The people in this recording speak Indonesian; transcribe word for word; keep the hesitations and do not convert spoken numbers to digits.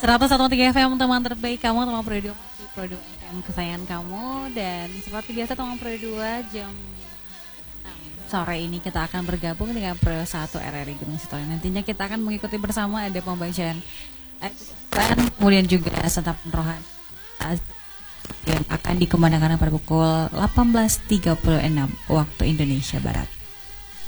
seratus satu koma tiga F M teman terbaik kamu, teman Pro dua masih Pro dua F M kesayangan kamu. Dan seperti biasa teman Pro dua jam enam sore ini kita akan bergabung dengan Pro satu R R I Gunung Sitoli. Nantinya kita akan mengikuti bersama ada pembacaan dan kemudian juga santap rohani yang akan dikumandangkan pada pukul delapan belas tiga puluh enam waktu Indonesia Barat.